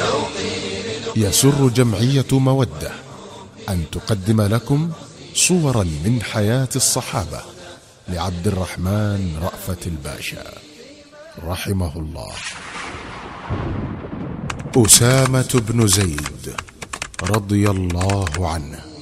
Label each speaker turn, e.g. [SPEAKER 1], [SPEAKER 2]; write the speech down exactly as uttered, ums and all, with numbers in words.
[SPEAKER 1] يسر جمعية مودة أن تقدم لكم صورا من حياة الصحابة لعبد الرحمن رأفت الباشا رحمه الله. أسامة بن زيد رضي الله عنه